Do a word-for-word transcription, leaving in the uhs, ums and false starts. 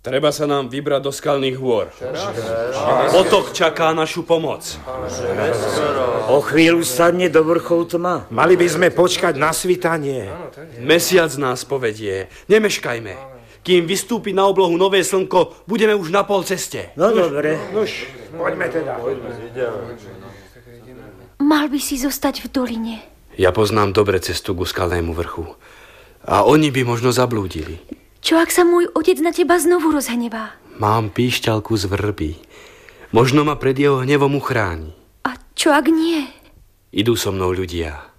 Treba sa nám vybrať do skalných hôr. Potok čaká našu pomoc. O chvíľu sadne do vrchov tma. Mali by sme počkať na svitanie. Mesiac nás povedie. Nemeškajme. Kým vystúpi na oblohu nové slnko, budeme už na pol ceste. No dobre. Nuž, poďme teda. Mal by si zostať v doline. Ja poznám dobre cestu ku skalnému vrchu. A oni by možno zablúdili. Čo ak sa môj otec na teba znovu rozhnevá? Mám píšťalku z vrby. Možno ma pred jeho hnevom uchráni. A čo ak nie? Idú so mnou ľudia.